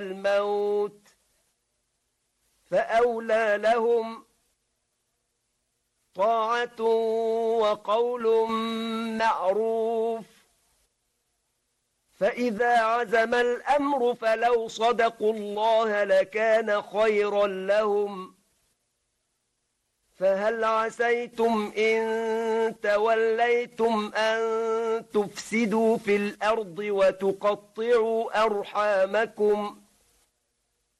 الموت فأولى لهم طاعة وقول معروف. فإذا عزم الأمر فلو صدقوا الله لكان خيرا لهم. فهل عسيتم إن توليتم أن تفسدوا في الأرض وتقطعوا أرحامكم